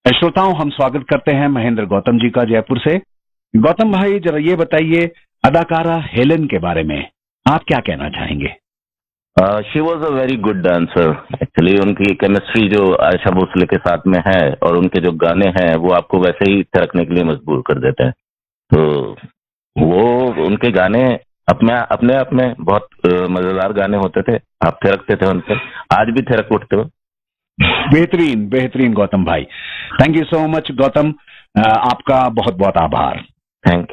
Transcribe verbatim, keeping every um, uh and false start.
श्रोताओं, हम स्वागत करते हैं महेंद्र गौतम जी का जयपुर से। गौतम भाई, जरा ये बताइए, अदाकारा हेलेन के बारे में आप क्या कहना चाहेंगे? She was a very good dancer. Actually उनकी केमिस्ट्री जो आयशा भोसले के साथ में है और उनके जो गाने हैं वो आपको वैसे ही थिरकने के लिए मजबूर कर देते हैं। तो वो उनके गाने अपने अपने आप में बहुत मजेदार गाने होते थे, आप थिरकते थे उनसे, आज भी थिरक उठते हो। बेहतरीन बेहतरीन गौतम भाई, thank you so much Gautam, आपका बहुत बहुत आभार। Thank you.